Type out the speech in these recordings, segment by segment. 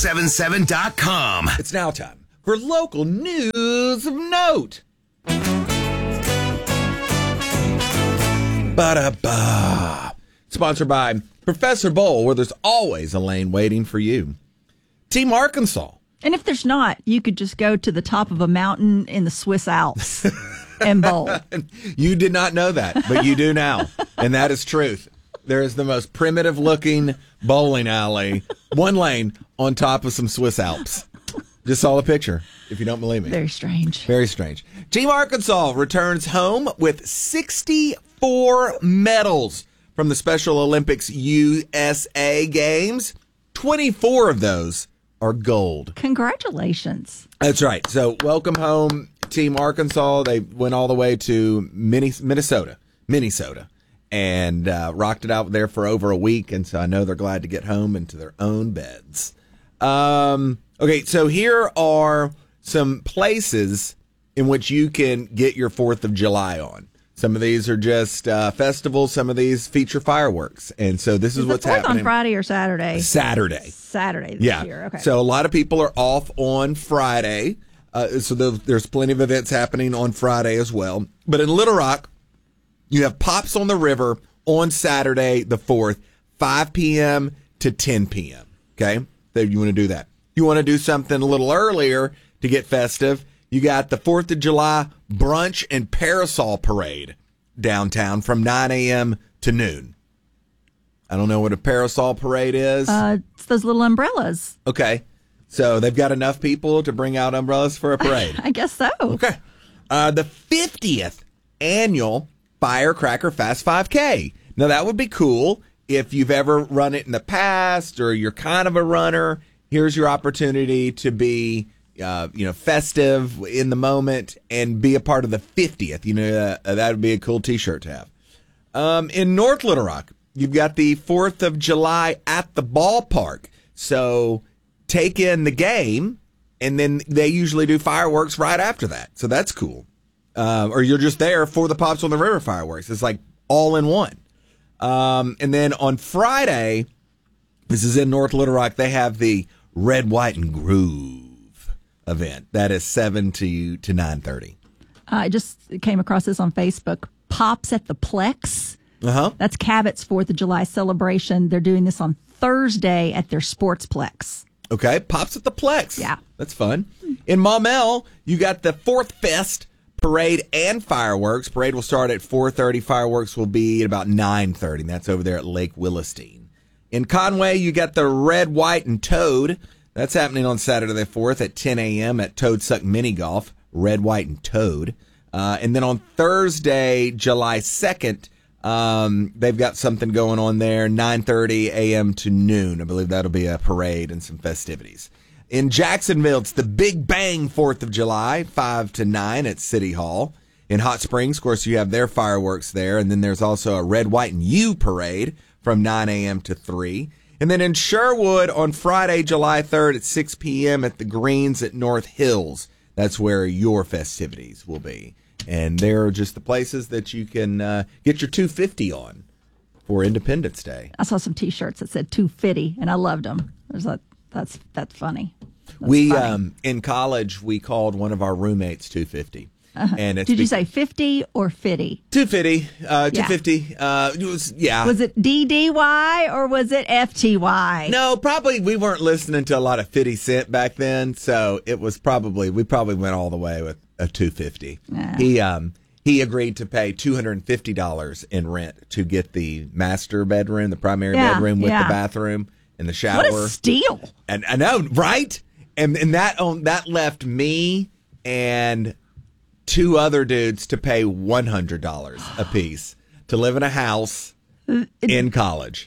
77.com. It's now time for local news of note. Ba-da-ba. Sponsored by Professor Bowl, where there's always a lane waiting for you. Team Arkansas. And if there's not, you could just go to the top of a mountain in the Swiss Alps and bowl. You did not know that, but you do now. And that is truth. There is the most primitive looking bowling alley, one lane on top of some Swiss Alps. Just saw the picture, if you don't believe me. Very strange. Very strange. Team Arkansas returns home with 64 medals from the Special Olympics USA Games. 24 of those are gold. Congratulations. That's right. So welcome home, Team Arkansas. They went all the way to Minnesota, and rocked it out there for over a week. And so I know they're glad to get home into their own beds. Okay, so here are some places in which you can get your 4th of July on. Some of these are just festivals. Some of these feature fireworks. And so this is what's happening. On Friday or Saturday? Saturday this year. Okay. So a lot of people are off on Friday. So there's plenty of events happening on Friday as well. But in Little Rock, you have Pops on the River on Saturday the 4th, 5 p.m. to 10 p.m. Okay? So you want to do that. You want to do something a little earlier to get festive. You got the 4th of July brunch and parasol parade downtown from 9 a.m. to noon. I don't know what a parasol parade is. It's those little umbrellas. Okay. So they've got enough people to bring out umbrellas for a parade. I guess so. Okay. The 50th annual Firecracker Fast 5K. Now, that would be cool if you've ever run it in the past or you're kind of a runner. Here's your opportunity to be, festive in the moment and be a part of the 50th. That would be a cool T-shirt to have. In North Little Rock, you've got the 4th of July at the ballpark. So take in the game, and then they usually do fireworks right after that. So that's cool. Or you're just there for the Pops on the River fireworks. It's like all in one. And then on Friday, this is in North Little Rock, they have the Red, White, and Groove event. That is 7 to 9:30. I just came across this on Facebook. Pops at the Plex. Uh-huh. That's Cabot's 4th of July celebration. They're doing this on Thursday at their Sportsplex. Okay, Pops at the Plex. Yeah. That's fun. In Maumelle, you got the 4th Fest parade and fireworks. Parade will start at 4:30. Fireworks will be at about 9:30. That's over there at Lake Willistine. In Conway, you got the Red, White, and Toad. That's happening on Saturday the 4th at 10 a.m. at Toad Suck Mini Golf. Red, White, and Toad. And then on Thursday, July 2nd, they've got something going on there, 9:30 a.m. to noon. I believe that'll be a parade and some festivities. In Jacksonville, it's the Big Bang 4th of July, 5 to 9 at City Hall. In Hot Springs, of course, you have their fireworks there. And then there's also a Red, White, and You parade from 9 a.m. to 3. And then in Sherwood on Friday, July 3rd at 6 p.m. at the Greens at North Hills. That's where your festivities will be. And they're just the places that you can get your 250 on for Independence Day. I saw some T-shirts that said 250, and I loved them. I was like, that's funny. Funny. In college, we called one of our roommates 250. And it's Did you say 50 or 50? 250. 250. Was it DDY or was it FTY? No, probably we weren't listening to a lot of 50 Cent back then, so we probably went all the way with a 250. Nah. He agreed to pay $250 in rent to get the master bedroom, the primary bedroom with the bathroom and the shower. What a steal! And I know, right? And that left me and 2 other dudes to pay $100 a piece to live in a house in college.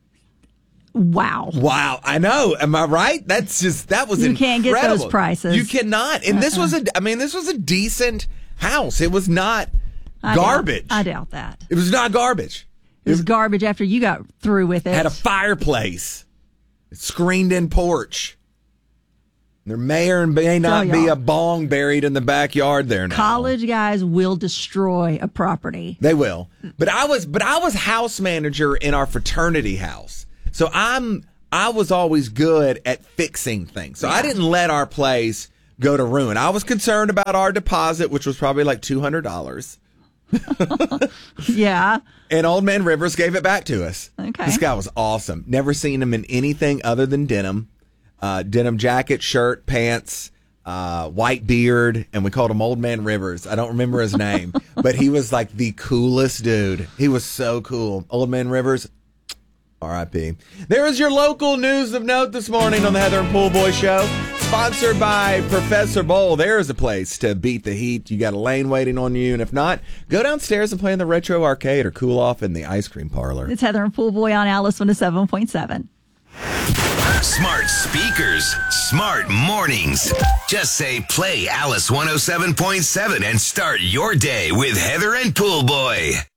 Wow. I know. Am I right? That was incredible. You can't get those prices. You cannot. And this was a decent house. It was not garbage. I doubt that. It was not garbage. It was garbage after you got through with it. Had a fireplace, screened-in porch. There may or may not be a bong buried in the backyard there now. College guys will destroy a property. They will. But I was house manager in our fraternity house. So I'm I was always good at fixing things. So I didn't let our place go to ruin. I was concerned about our deposit, which was probably like $200. Yeah. And Old Man Rivers gave it back to us. Okay. This guy was awesome. Never seen him in anything other than denim. Denim jacket, shirt, pants, white beard, and we called him Old Man Rivers. I don't remember his name, but he was like the coolest dude. He was so cool. Old Man Rivers, R.I.P. There is your local news of note this morning on the Heather and Pool Boy Show. Sponsored by Professor Bowl. There is a place to beat the heat. You got a lane waiting on you. And if not, go downstairs and play in the retro arcade or cool off in the ice cream parlor. It's Heather and Pool Boy on Alice 107.7. Smart speakers, smart mornings. Just say play Alice 107.7 and start your day with Heather and Pool Boy.